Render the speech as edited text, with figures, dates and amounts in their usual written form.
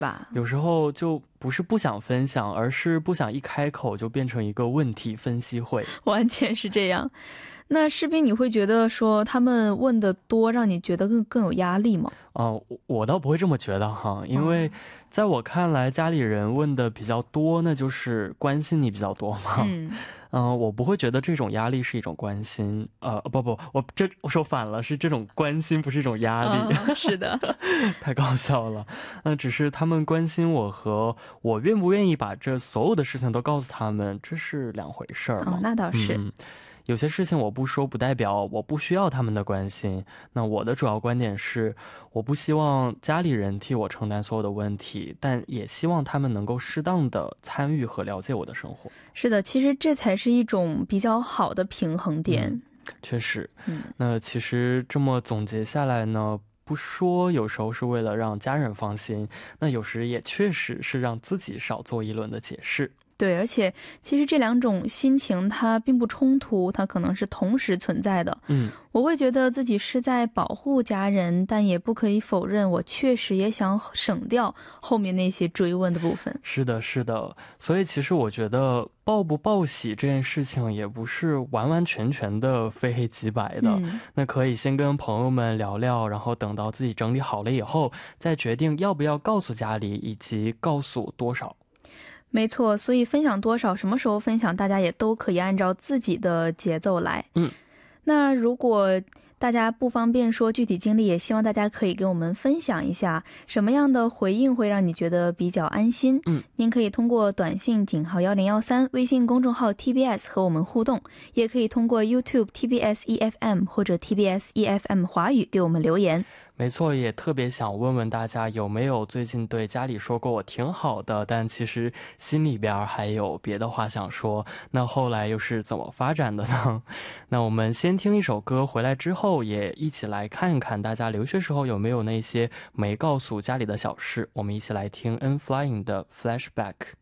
吧？ 有时候就不是不想分享，而是不想一开口就变成一个问题分析会。 完全是这样。那士兵，你会觉得说他们问的多，让你觉得更有压力吗？ 我倒不会这么觉得哈，因为在我看来，家里人问的比较多，那就是关心你比较多嘛。我不会觉得这种压力是一种关心，不，我说反了，是这种关心不是一种压力。 是的。 太搞笑了。只是他们关心我和我愿不愿意把这所有的事情都告诉他们，这是两回事嘛。 那倒是。 有些事情我不说不代表我不需要他们的关心，那我的主要观点是，我不希望家里人替我承担所有的问题，但也希望他们能够适当的参与和了解我的生活。 是的，其实这才是一种比较好的平衡点。 确实。那其实这么总结下来呢，不说有时候是为了让家人放心，那有时也确实是让自己少做一轮的解释。 对，而且其实这两种心情它并不冲突，它可能是同时存在的。我会觉得自己是在保护家人，但也不可以否认我确实也想省掉后面那些追问的部分。 是的，是的。所以其实我觉得报不报喜这件事情也不是完完全全的非黑即白的。那可以先跟朋友们聊聊，然后等到自己整理好了以后，再决定要不要告诉家里，以及告诉多少。 没错，所以分享多少，什么时候分享，大家也都可以按照自己的节奏来。那如果大家不方便说具体经历，也希望大家可以跟我们分享一下什么样的回应会让你觉得比较安心。您可以通过短信井号1013，微信公众号 TBS 和我们互动，也可以通过 YouTube TBS EFM 或者 TBS EFM 华语给我们留言。 没错，也特别想问问大家，有没有最近对家里说过我挺好的，但其实心里边还有别的话想说，那后来又是怎么发展的呢？那我们先听一首歌，回来之后也一起来看一看大家留学时候有没有那些没告诉家里的小事。我们一起来听 N Flying 的 Flashback。